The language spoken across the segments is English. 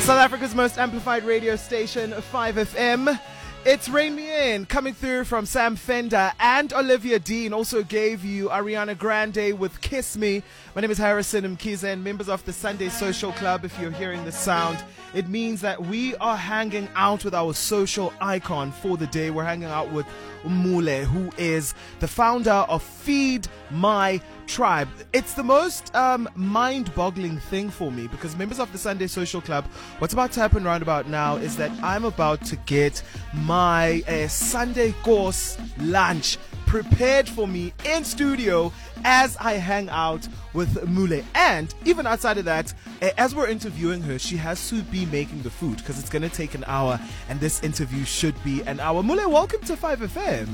South Africa's most amplified radio station, 5FM. It's Rain Me In, coming through from Sam Fender, and Olivia Dean also gave you Ariana Grande with Kiss Me. My name is Harrison Mkhize, and members of the Sunday Social Club, if you're hearing the sound, it means that we are hanging out with our social icon for the day. We're hanging out with Mule, who is the founder of Feed My Tribe. It's the most mind-boggling thing for me, because members of the Sunday Social Club, what's about to happen right about now is that I'm about to get my Sunday course lunch prepared for me in studio as I hang out with Mule. And even outside of that, as we're interviewing her, she has to be making the food, because it's going to take an hour, and this interview should be an hour. Mule, welcome to 5FM.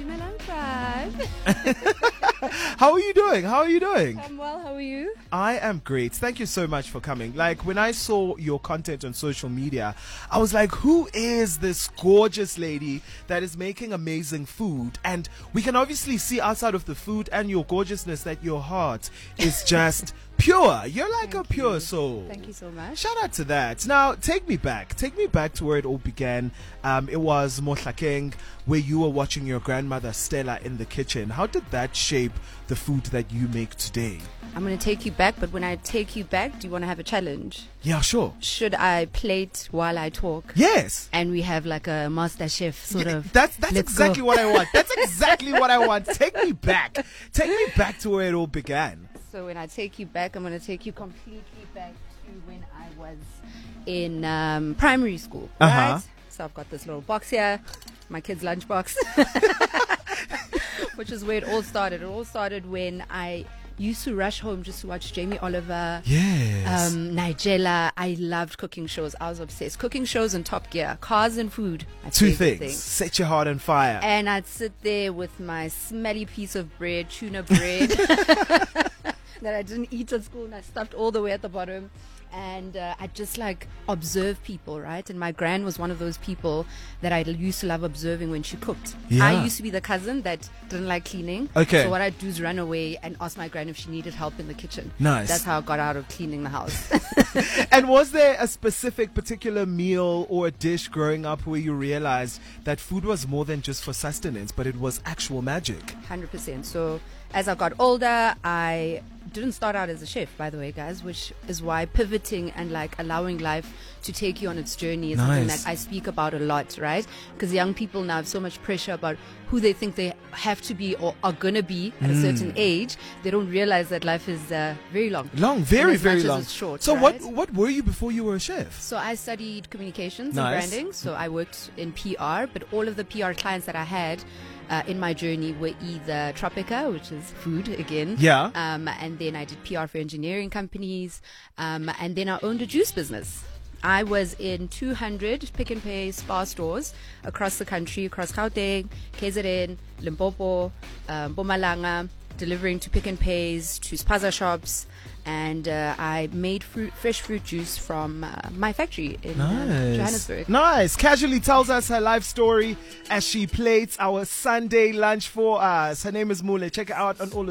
How are you doing? I'm well, how are you? I am great. Thank you so much for coming. Like, when I saw your content on social media, I was like, who is this gorgeous lady that is making amazing food? And we can obviously see outside of the food and your gorgeousness that your heart is just pure. You're like a pure soul. Thank you so much. Shout out to that. Now, take me back to where it all began. It was Mohlakeng, where you were watching your grandmother Stella in the kitchen. How did that shape the food that you make today? I'm going to take you back, but when I take you back, do you want to have a challenge? Yeah, sure. Should I plate while I talk? Yes. And we have like a master chef sort of. That's exactly what I want. That's exactly what I want. Take me back. Take me back to where it all began. So when I take you back, I'm going to take you completely back to when I was in primary school. Right? So I've got this little box here, my kid's lunchbox, which is where it all started. It all started when I used to rush home just to watch Jamie Oliver, yes, Nigella. I loved cooking shows. I was obsessed. Cooking shows and Top Gear, cars and food. Two things. Set your heart on fire. And I'd sit there with my smelly piece of bread, tuna bread, that I didn't eat at school, and I stuffed all the way at the bottom. And I just like observe people, right? And my gran was one of those people that I used to love observing when she cooked. Yeah. I used to be the cousin that didn't like cleaning. Okay. So what I'd do is run away and ask my gran if she needed help in the kitchen. Nice. That's how I got out of cleaning the house. And was there a specific particular meal or a dish growing up where you realized that food was more than just for sustenance, but it was actual magic? 100%. So as I got older, I didn't start out as a chef, by the way, guys, which is why pivoting and like allowing life to take you on its journey is something that I speak about a lot, right? Because young people now have so much pressure about who they think they have to be or are going to be at a certain age. They don't realize that life is very long. Very, very long. It's short, so right? what were you before you were a chef? So I studied communications Nice. and branding. So I worked in PR, but all of the PR clients that I had in my journey were either Tropica, which is food again. Yeah. And then I did PR for engineering companies. And then I owned a juice business. I was in 200 Pick n Pay Spar stores across the country, across Gauteng, KZN, Limpopo, Mpumalanga, delivering to Pick n Pays, to Spaza shops. And I made fresh fruit juice from my factory in Johannesburg. Nice. Casually tells us her life story as she plates our Sunday lunch for us. Her name is Mule. Check her out on all the